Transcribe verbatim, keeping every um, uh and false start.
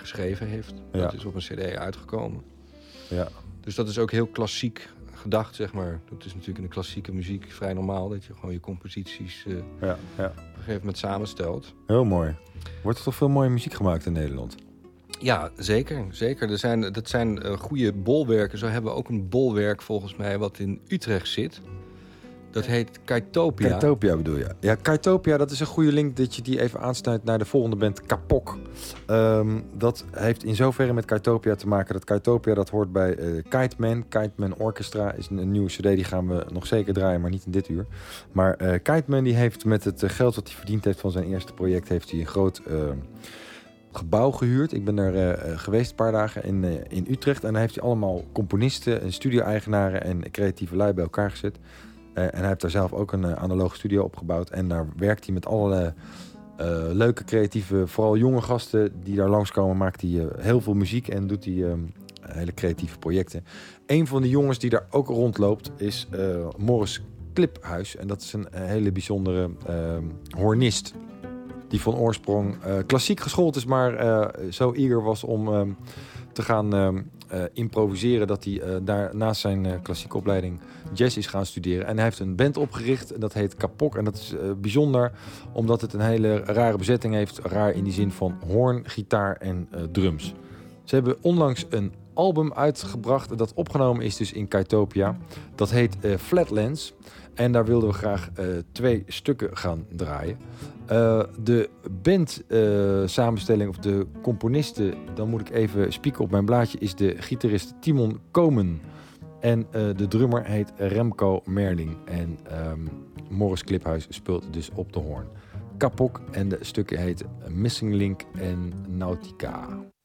geschreven heeft. Ja. Dat is op een cd uitgekomen. Ja. Dus dat is ook heel klassiek gedacht, zeg maar. Dat is natuurlijk in de klassieke muziek vrij normaal... dat je gewoon je composities uh, Ja, ja. op een gegeven moment samenstelt. Heel mooi. Wordt er toch veel mooie muziek gemaakt in Nederland? Ja, zeker. zeker. Er zijn, dat zijn uh, goede bolwerken. Zo hebben we ook een bolwerk volgens mij wat in Utrecht zit. Dat heet Kaitopia. Kaitopia bedoel je? Ja, Kaitopia, dat is een goede link dat je die even aansnijdt naar de volgende band, Kapok. Um, dat heeft in zoverre met Kaitopia te maken dat Kaitopia, dat hoort bij uh, Kite Man. Kite Man Orchestra is een, een nieuwe cd, die gaan we nog zeker draaien, maar niet in dit uur. Maar uh, Kite Man die heeft met het uh, geld wat hij verdiend heeft van zijn eerste project, heeft hij een groot... Uh, gebouw gehuurd. Ik ben er uh, geweest een paar dagen in, uh, in Utrecht. En daar heeft hij allemaal componisten en studio-eigenaren en creatieve lui bij elkaar gezet. Uh, en hij heeft daar zelf ook een uh, analoge studio opgebouwd. En daar werkt hij met allerlei uh, leuke, creatieve, vooral jonge gasten die daar langskomen. Maakt hij uh, heel veel muziek en doet hij uh, hele creatieve projecten. Een van de jongens die daar ook rondloopt is uh, Morris Kliphuis. En dat is een, een hele bijzondere uh, hornist. Die van oorsprong uh, klassiek geschoold is, maar uh, zo eager was om uh, te gaan uh, uh, improviseren... dat hij uh, daar naast zijn uh, klassieke opleiding jazz is gaan studeren. En hij heeft een band opgericht en dat heet Kapok. En dat is uh, bijzonder, omdat het een hele rare bezetting heeft. Raar in die zin van hoorn, gitaar en uh, drums. Ze hebben onlangs een album uitgebracht dat opgenomen is dus in Kaitopia. Dat heet uh, Flatlands. En daar wilden we graag uh, twee stukken gaan draaien. Uh, de band uh, samenstelling of de componisten, dan moet ik even spieken op mijn blaadje, is de gitarist Timon Komen. En uh, de drummer heet Remco Merling. En um, Morris Kliphuis speelt dus op de hoorn. Kapok en de stukken heet Missing Link en Nautica.